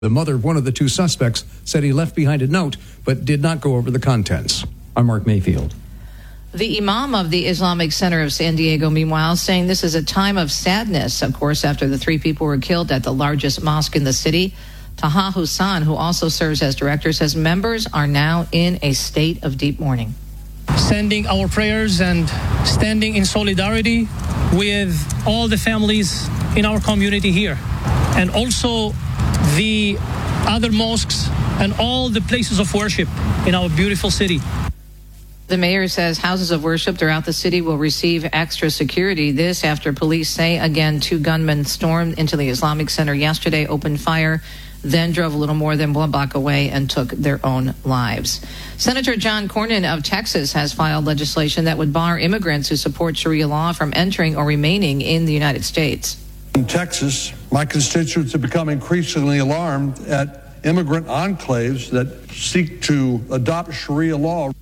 The mother of one of the two suspects said he left behind a note, but did not go over the contents. I'm Mark Mayfield. The imam of the Islamic Center of San Diego, meanwhile, saying this is a time of sadness, of course, after the three people were killed at the largest mosque in the city. Taha Hussan, who also serves as director, says members are now in a state of deep mourning. Sending our prayers and standing in solidarity with all the families in our community here, and also the other mosques and all the places of worship in our beautiful city. The mayor says houses of worship throughout the city will receive extra security. This after police say, again, two gunmen stormed into the Islamic Center yesterday, opened fire, then drove a little more than 1 block away and took their own lives. Senator John Cornyn of Texas has filed legislation that would bar immigrants who support Sharia law from entering or remaining in the United States. In Texas, my constituents have become increasingly alarmed at immigrant enclaves that seek to adopt Sharia law.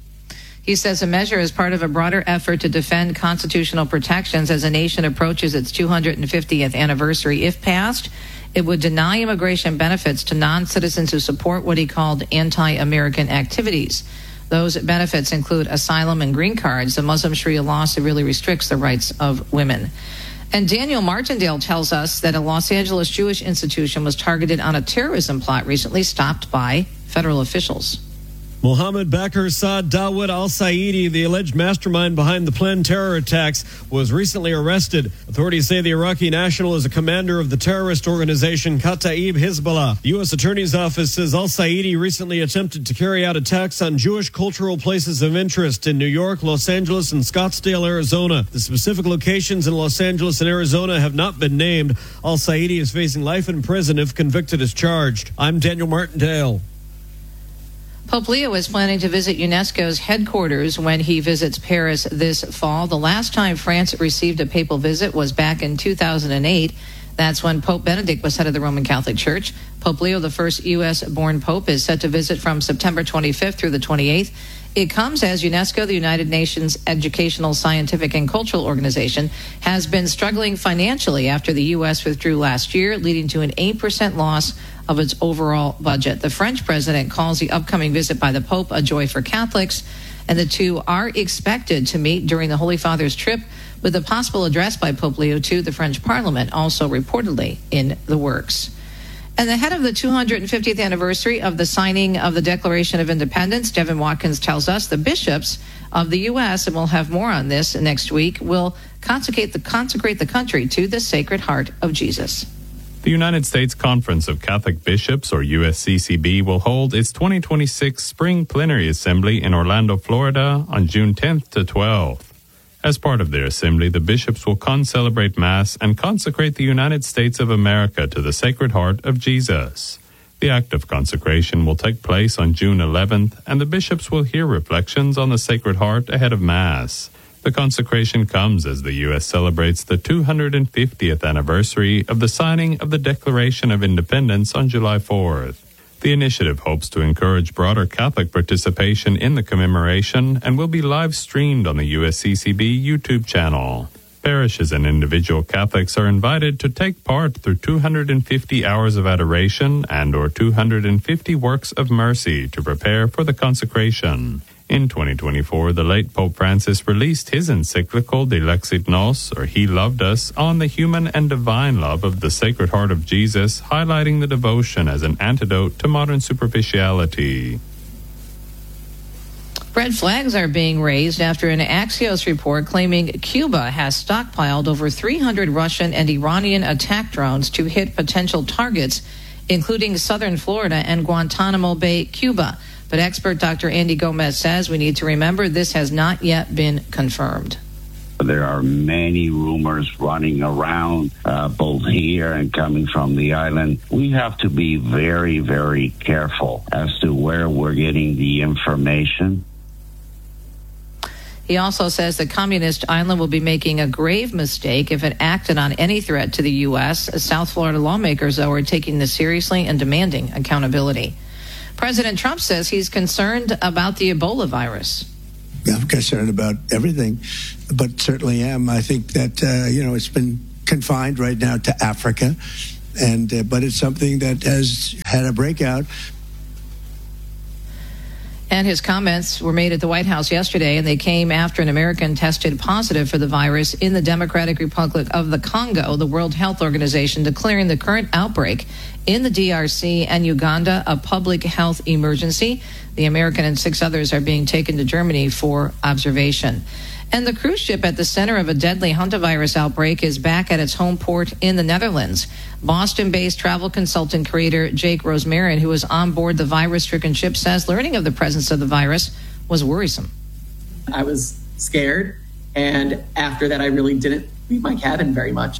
He says the measure is part of a broader effort to defend constitutional protections as a nation approaches its 250th anniversary. If passed, it would deny immigration benefits to non-citizens who support what he called anti-American activities. Those benefits include asylum and green cards. The Muslim Sharia law severely restricts the rights of women. And Daniel Martindale tells us that a Los Angeles Jewish institution was targeted on a terrorism plot recently, stopped by federal officials. Mohammed Bakr Saad Dawood al-Saidi, the alleged mastermind behind the planned terror attacks, was recently arrested. Authorities say the Iraqi national is a commander of the terrorist organization Kataib Hezbollah. The U.S. Attorney's Office says al-Saidi recently attempted to carry out attacks on Jewish cultural places of interest in New York, Los Angeles, and Scottsdale, Arizona. The specific locations in Los Angeles and Arizona have not been named. Al-Saidi is facing life in prison if convicted as charged. I'm Daniel Martindale. Pope Leo is planning to visit UNESCO's headquarters when he visits Paris this fall. The last time France received a papal visit was back in 2008. That's when Pope Benedict was head of the Roman Catholic Church. Pope Leo, the first U.S.-born pope, is set to visit from September 25th through the 28th. It comes as UNESCO, the United Nations Educational, Scientific, and Cultural Organization, has been struggling financially after the U.S. withdrew last year, leading to an 8% loss of its overall budget. The French president calls the upcoming visit by the Pope a joy for Catholics, and the two are expected to meet during the Holy Father's trip, with a possible address by Pope Leo to the French Parliament also reportedly in the works. And ahead of the 250th anniversary of the signing of the Declaration of Independence, Devin Watkins tells us the bishops of the U.S., and we'll have more on this next week, will consecrate the country to the Sacred Heart of Jesus. The United States Conference of Catholic Bishops, or USCCB, will hold its 2026 Spring Plenary Assembly in Orlando, Florida on June 10th to 12th. As part of their assembly, the bishops will concelebrate Mass and consecrate the United States of America to the Sacred Heart of Jesus. The act of consecration will take place on June 11th, and the bishops will hear reflections on the Sacred Heart ahead of Mass. The consecration comes as the U.S. celebrates the 250th anniversary of the signing of the Declaration of Independence on July 4th. The initiative hopes to encourage broader Catholic participation in the commemoration and will be live-streamed on the USCCB YouTube channel. Parishes and individual Catholics are invited to take part through 250 hours of adoration and or 250 works of mercy to prepare for the consecration. In 2024, the late Pope Francis released his encyclical De Lexit Nos, or He Loved Us, on the human and divine love of the Sacred Heart of Jesus, highlighting the devotion as an antidote to modern superficiality. Red flags are being raised after an Axios report claiming Cuba has stockpiled over 300 Russian and Iranian attack drones to hit potential targets, including southern Florida and Guantanamo Bay, Cuba. But expert Dr. Andy Gomez says we need to remember this has not yet been confirmed. There are many rumors running around, both here and coming from the island. We have to be very, very careful as to where we're getting the information. He also says the communist island will be making a grave mistake if it acted on any threat to the U.S. South Florida lawmakers, though, are taking this seriously and demanding accountability. President Trump says he's concerned about the Ebola virus. I'm concerned about everything, but certainly am. I think that, it's been confined right now to Africa. but it's something that has had a breakout. And his comments were made at the White House yesterday, and they came after an American tested positive for the virus in the Democratic Republic of the Congo, the World Health Organization declaring the current outbreak in the DRC and Uganda a public health emergency. The American and 6 others are being taken to Germany for observation. And the cruise ship at the center of a deadly hantavirus outbreak is back at its home port in the Netherlands. Boston-based travel consultant creator Jake Rosmarin, who was on board the virus-stricken ship, says learning of the presence of the virus was worrisome. I was scared, and after that, I really didn't leave my cabin very much.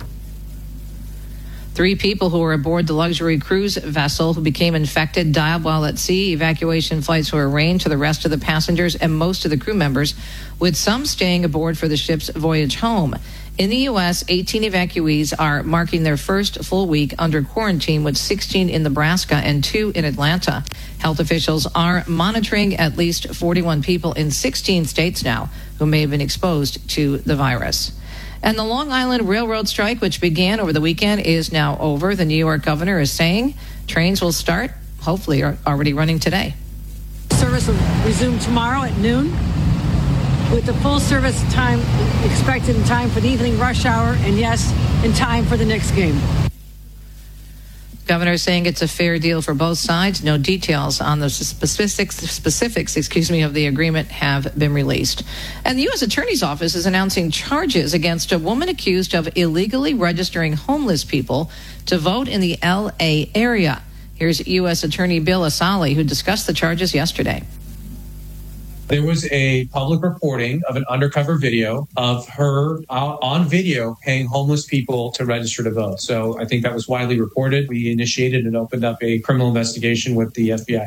3 people who were aboard the luxury cruise vessel who became infected died while at sea. Evacuation flights were arranged to the rest of the passengers and most of the crew members, with some staying aboard for the ship's voyage home. In the U.S., 18 evacuees are marking their first full week under quarantine, with 16 in Nebraska and 2 in Atlanta. Health officials are monitoring at least 41 people in 16 states now who may have been exposed to the virus. And the Long Island Railroad strike, which began over the weekend, is now over. The New York governor is saying trains will start, hopefully are already running today. Service will resume tomorrow at noon, with the full service time expected in time for the evening rush hour, and yes, in time for the Knicks game. Governor saying it's a fair deal for both sides. No details on the specifics, of the agreement have been released. And the U.S. Attorney's Office is announcing charges against a woman accused of illegally registering homeless people to vote in the L.A. area. Here's U.S. Attorney Bill Asali, who discussed the charges yesterday. There was a public reporting of an undercover video of her on video paying homeless people to register to vote. So I think that was widely reported. We initiated and opened up a criminal investigation with the FBI.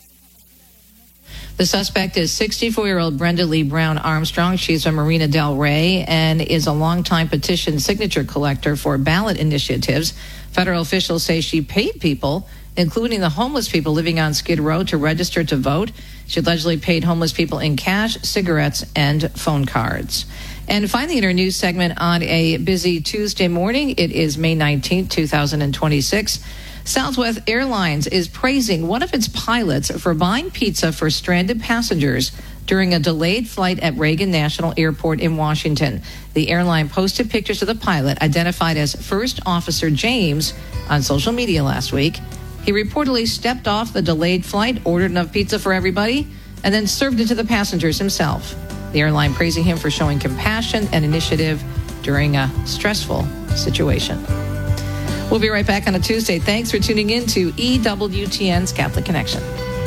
The suspect is 64-year-old Brenda Lee Brown Armstrong. She's from Marina Del Rey and is a longtime petition signature collector for ballot initiatives. Federal officials say she paid people, including the homeless people living on Skid Row, to register to vote. She allegedly paid homeless people in cash, cigarettes, and phone cards. And finally, in our news segment on a busy Tuesday morning, it is May 19th, 2026. Southwest Airlines is praising one of its pilots for buying pizza for stranded passengers during a delayed flight at Reagan National Airport in Washington. The airline posted pictures of the pilot, identified as First Officer James, on social media last week. He reportedly stepped off the delayed flight, ordered enough pizza for everybody, and then served it to the passengers himself. The airline praising him for showing compassion and initiative during a stressful situation. We'll be right back on a Tuesday. Thanks for tuning in to EWTN's Catholic Connection.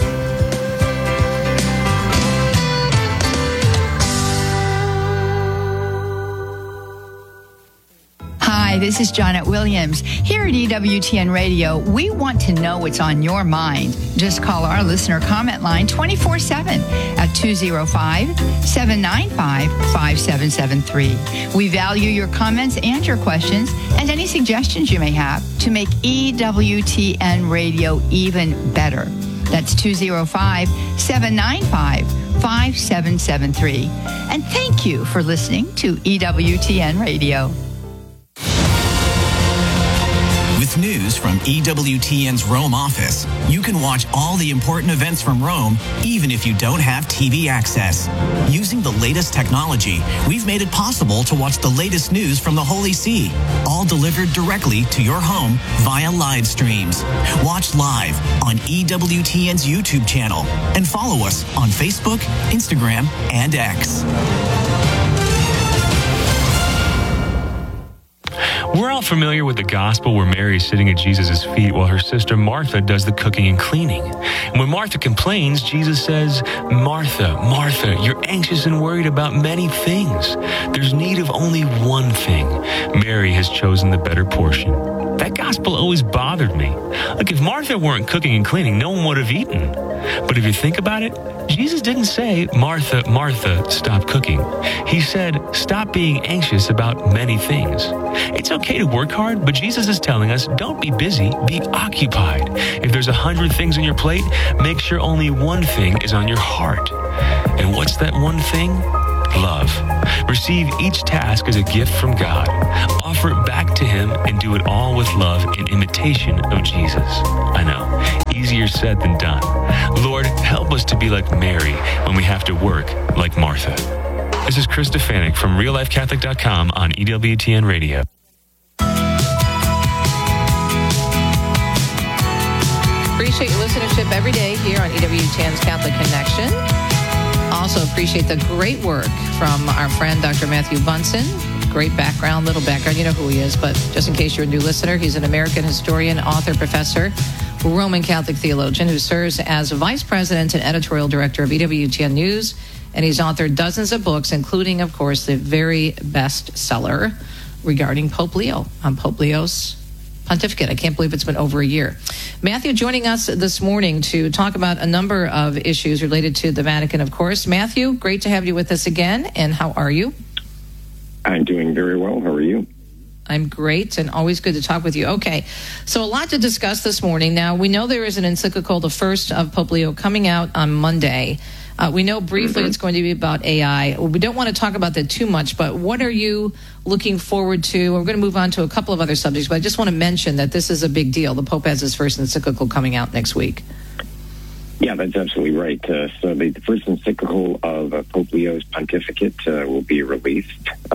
Hi, this is Janet Williams. Here at EWTN Radio, we want to know what's on your mind. Just call our listener comment line 24/7 at 205-795-5773. We value your comments and your questions and any suggestions you may have to make EWTN Radio even better. That's 205-795-5773. And thank you for listening to EWTN Radio. With news from EWTN's Rome office, you can watch all the important events from Rome, even if you don't have TV access. Using the latest technology, we've made it possible to watch the latest news from the Holy See, all delivered directly to your home via live streams. Watch live on EWTN's YouTube channel and follow us on Facebook, Instagram, and X. We're all familiar with the gospel where Mary is sitting at Jesus' feet while her sister Martha does the cooking and cleaning. And when Martha complains, Jesus says, "Martha, Martha, you're anxious and worried about many things. There's need of only one thing. Mary has chosen the better portion." That gospel always bothered me. Like, if Martha weren't cooking and cleaning, no one would have eaten. But if you think about it, Jesus didn't say, "Martha, Martha, stop cooking." He said, "Stop being anxious about many things." It's okay to work hard, but Jesus is telling us, don't be busy, be occupied. If there's 100 things on your plate, make sure only one thing is on your heart. And what's that one thing? love. Receive each task as a gift from God. Offer it back to Him and do it all with love in imitation of Jesus. I know, easier said than done. Lord, help us to be like Mary when we have to work like Martha. This is Chris Stefanik from reallifecatholic.com on EWTN Radio. Appreciate your listenership every day here on EWTN's Catholic Connection. Also appreciate the great work from our friend Dr. Matthew Bunson. Great background, little background. You know who he is, but just in case you're a new listener, he's an American historian, author, professor, Roman Catholic theologian who serves as vice president and editorial director of EWTN News. And he's authored dozens of books, including, of course, the very best seller regarding Pope Leo, on Pope Leo's pontificate. I can't believe it's been over a year. Matthew joining us this morning to talk about a number of issues related to the Vatican, of course. Matthew, great to have you with us again. And how are you? I'm doing very well. How are you? I'm great, and always good to talk with you. Okay, so a lot to discuss this morning. Now, we know there is an encyclical, the first of Pope Leo, coming out on Monday. We know briefly it's going to be about AI. We don't want to talk about that too much, but what are you looking forward to? We're going to move on to a couple of other subjects, but I just want to mention that this is a big deal. The Pope has his first encyclical coming out next week. Yeah, that's absolutely right. So the first encyclical of Pope Leo's pontificate will be released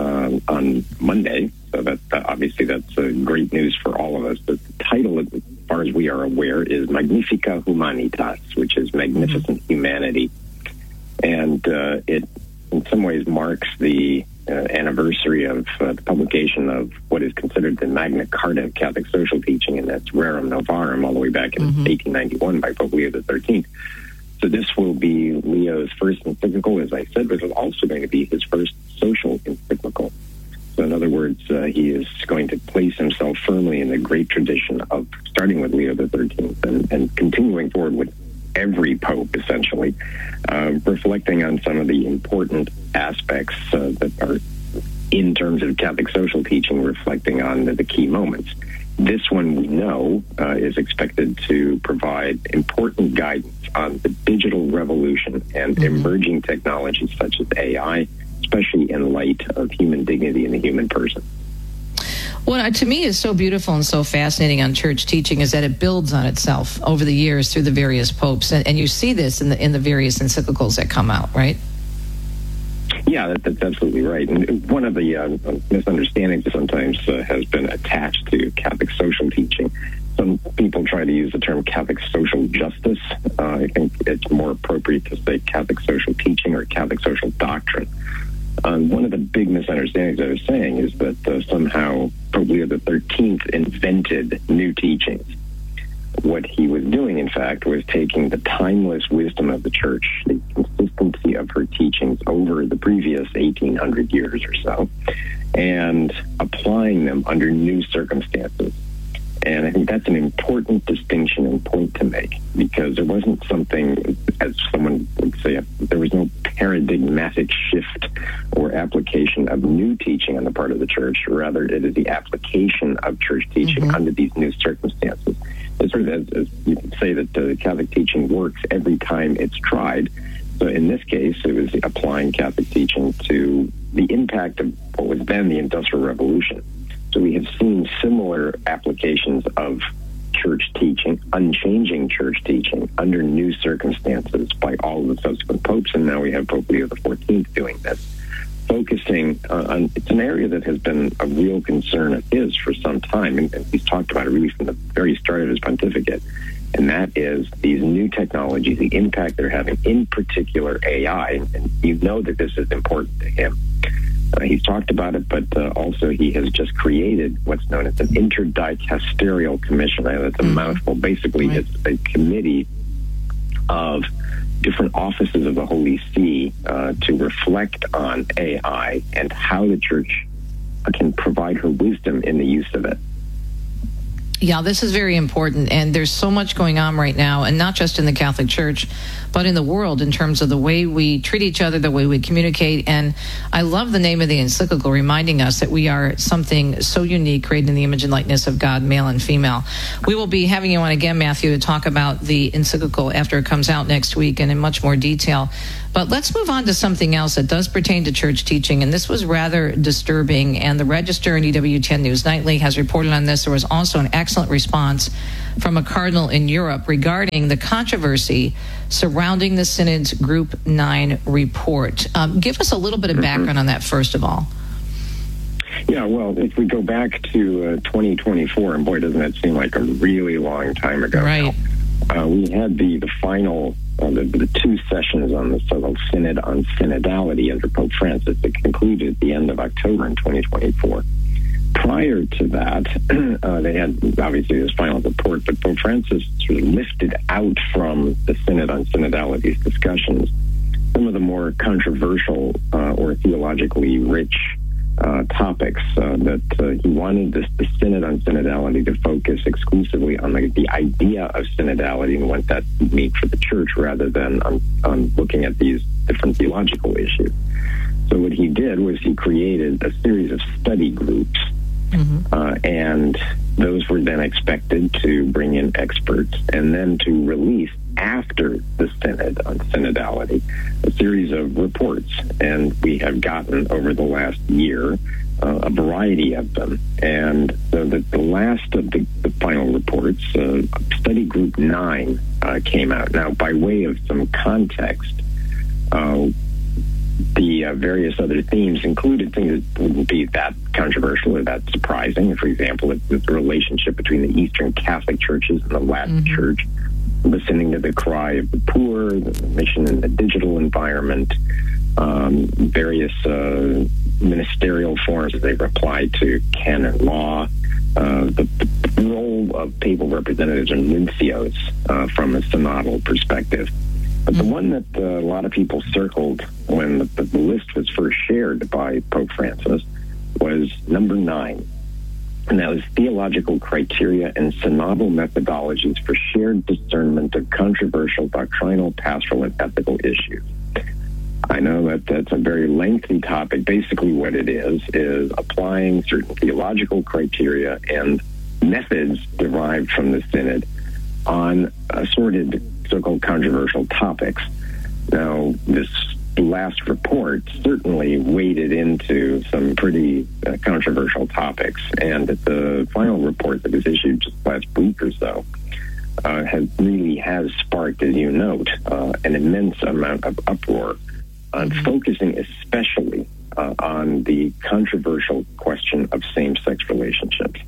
on Monday. So obviously that's great news for all of us. But the title, as far as we are aware, is Magnifica Humanitas, which is Magnificent Humanity. And it, in some ways, marks the anniversary of the publication of what is considered the Magna Carta of Catholic social teaching, and that's Rerum Novarum, all the way back in 1891 by Pope Leo XIII. So this will be Leo's first encyclical, as I said, but it's also going to be his first social encyclical. So in other words, he is going to place himself firmly in the great tradition of starting with Leo XIII and continuing forward with every pope, essentially, reflecting on some of the important aspects that are in terms of Catholic social teaching, reflecting on the key moments. This one, we know, is expected to provide important guidance on the digital revolution and emerging technologies such as AI, especially in light of human dignity and the human person. What to me is so beautiful and so fascinating on church teaching is that it builds on itself over the years through the various popes, and you see this in the various encyclicals that come out, right? Yeah, that's absolutely right. And one of the misunderstandings sometimes has been attached to Catholic social teaching. Some people try to use the term Catholic social justice. I think it's more appropriate to say Catholic social teaching or Catholic social doctrine. One of the big misunderstandings I was saying is that somehow Pope Leo XIII invented new teachings. What he was doing, in fact, was taking the timeless wisdom of the Church, the consistency of her teachings over the previous 1,800 years or so, and applying them under new circumstances. And I think that's an important distinction and point to make, because there wasn't something, as someone would say, there was no paradigmatic shift or application of new teaching on the part of the Church. Rather, it is the application of Church teaching under these new circumstances. It's sort of as you could say that the Catholic teaching works every time it's tried. So in this case, it was applying Catholic teaching to the impact of what was then the Industrial Revolution. So we have seen similar applications of church teaching, unchanging church teaching, under new circumstances by all of the subsequent popes, and now we have Pope Leo XIV doing this, focusing on, it's an area that has been a real concern of his for some time, and he's talked about it really from the very start of his pontificate, and that is these new technologies, the impact they're having, in particular AI, and you know that this is important to him. He's talked about it, but also he has just created what's known as an interdicasterial commission. That's a mouthful. Basically, it's a committee of different offices of the Holy See to reflect on AI and how the Church can provide her wisdom in the use of it. Yeah, this is very important, and there's so much going on right now, and not just in the Catholic Church, but in the world in terms of the way we treat each other, the way we communicate. And I love the name of the encyclical, reminding us that we are something so unique, created in the image and likeness of God, male and female. We will be having you on again, Matthew, to talk about the encyclical after it comes out next week and in much more detail. But let's move on to something else that does pertain to church teaching, and this was rather disturbing, and the Register and EWTN News Nightly has reported on this. There was also an excellent response from a cardinal in Europe regarding the controversy surrounding the Synod's Group 9 report. Give us a little bit of background on that, first of all. Yeah, well, if we go back to 2024, and boy, doesn't that seem like a really long time ago. Right. We had the final, the two sessions on the so-called Synod on Synodality under Pope Francis that concluded at the end of October in 2024. Prior to that, they had obviously this final report, but Pope Francis sort of lifted out from the Synod on Synodality's discussions some of the more controversial or theologically rich topics that he wanted the Synod on Synodality to focus exclusively on the idea of synodality and what that would mean for the Church rather than on looking at these different theological issues. So what he did was he created a series of study groups, and those were then expected to bring in experts and then to release after the Synod on Synodality a series of reports. And we have gotten over the last year a variety of them. And so the last of the final reports, Study Group 9 came out. Now, by way of some context, the various other themes included things that wouldn't be that controversial or that surprising. For example, the relationship between the Eastern Catholic churches and the Latin Church, listening to the cry of the poor, the mission in the digital environment, various ministerial forms as they reply to canon law, the role of papal representatives and nuncios from a synodal perspective. But the one that a lot of people circled when the list was first shared by Pope Francis was number 9. And that was theological criteria and synodal methodologies for shared discernment of controversial doctrinal, pastoral, and ethical issues. I know that that's a very lengthy topic. Basically what it is applying certain theological criteria and methods derived from the Synod on assorted so-called controversial topics. Now, this last report certainly waded into some pretty controversial topics, and the final report that was issued just last week or so has sparked, as you note, an immense amount of uproar on focusing especially on the controversial question of same-sex relationships.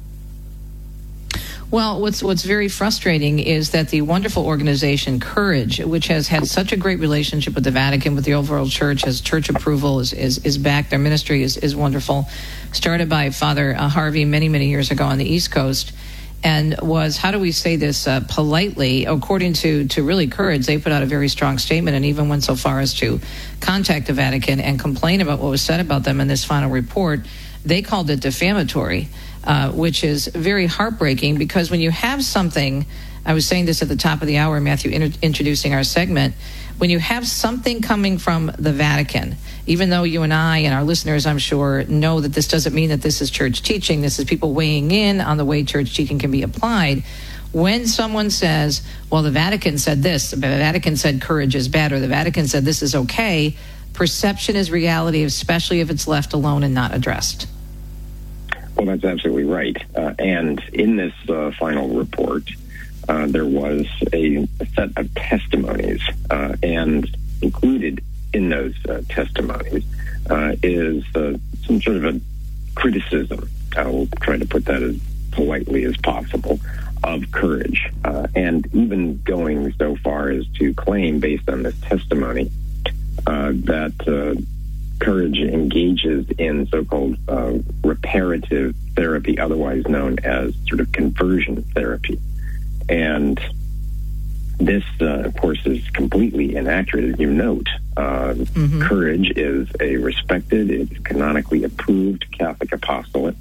Well, what's very frustrating is that the wonderful organization Courage, which has had such a great relationship with the Vatican, with the overall church, has church approval, is back. Their ministry is wonderful. Started by Father Harvey many, many years ago on the East Coast, and was, how do we say this politely, according to really Courage, they put out a very strong statement and even went so far as to contact the Vatican and complain about what was said about them in this final report. They called it defamatory. Which is very heartbreaking, because when you have something, I was saying this at the top of the hour, Matthew, introducing our segment, when you have something coming from the Vatican, even though you and I and our listeners, I'm sure, know that this doesn't mean that this is church teaching, this is people weighing in on the way church teaching can be applied. When someone says, well, the Vatican said this, the Vatican said Courage is bad, or the Vatican said this is okay, perception is reality, especially if it's left alone and not addressed. Well, that's absolutely right. And in this final report, there was a set of testimonies, and included in those testimonies is some sort of a criticism, I will try to put that as politely as possible, of Courage, and even going so far as to claim, based on this testimony, that Courage engages in so-called reparative therapy, otherwise known as sort of conversion therapy. And this, of course, is completely inaccurate. As you note, Courage is a respected, it's canonically approved Catholic apostolate.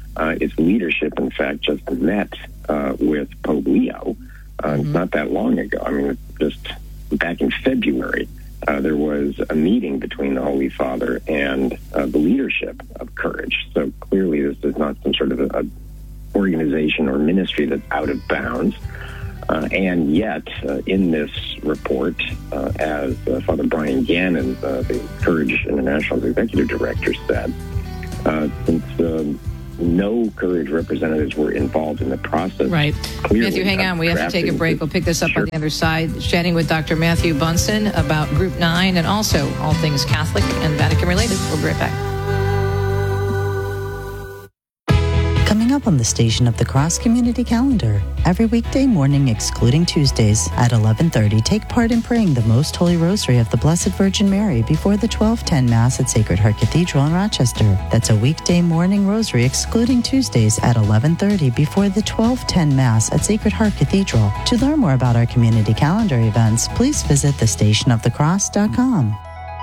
its leadership, in fact, just met with Pope Leo not that long ago. I mean, just back in February, there was a meeting between the Holy Father and the leadership of Courage. So clearly this is not some sort of a organization or ministry that's out of bounds. And yet, in this report, as Father Brian Gannon, the Courage International's executive director, said, since no Courage representatives were involved in the process. Right. Matthew, hang on. We have to take a break. We'll pick this up on the other side. Chatting with Dr. Matthew Bunson about Group 9 and also all things Catholic and Vatican related. We'll be right back. Coming up on the Station of the Cross Community Calendar. Every weekday morning, excluding Tuesdays, at 11:30, take part in praying the Most Holy Rosary of the Blessed Virgin Mary before the 12:10 Mass at Sacred Heart Cathedral in Rochester. That's a weekday morning rosary, excluding Tuesdays, at 11:30 before the 12:10 Mass at Sacred Heart Cathedral. To learn more about our community calendar events, please visit thestationofthecross.com.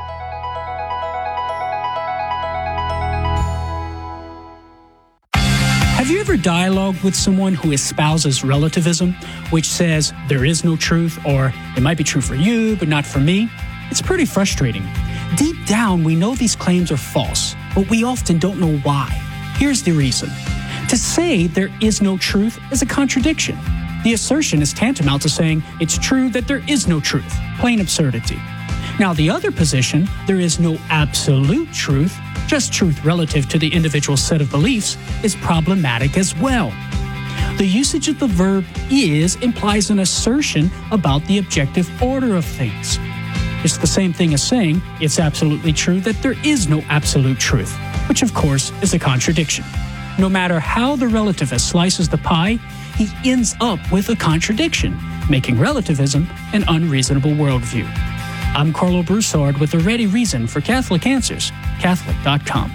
Have you ever dialogued with someone who espouses relativism, which says there is no truth, or it might be true for you, but not for me? It's pretty frustrating. Deep down, we know these claims are false, but we often don't know why. Here's the reason. To say there is no truth is a contradiction. The assertion is tantamount to saying it's true that there is no truth. Plain absurdity. Now, the other position, there is no absolute truth, just truth relative to the individual set of beliefs, is problematic as well. The usage of the verb is implies an assertion about the objective order of things. It's the same thing as saying it's absolutely true that there is no absolute truth, which of course is a contradiction. No matter how the relativist slices the pie, he ends up with a contradiction, making relativism an unreasonable worldview. I'm Carlo Broussard with a ready reason for Catholic Answers, Catholic.com.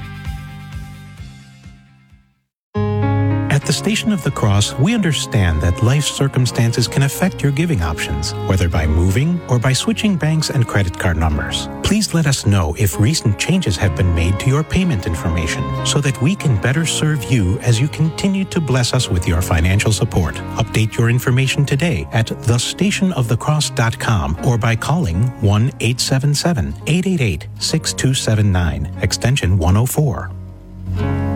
At the Station of the Cross, we understand that life circumstances can affect your giving options, whether by moving or by switching banks and credit card numbers. Please let us know if recent changes have been made to your payment information so that we can better serve you as you continue to bless us with your financial support. Update your information today at thestationofthecross.com or by calling 1-877-888-6279, extension 104.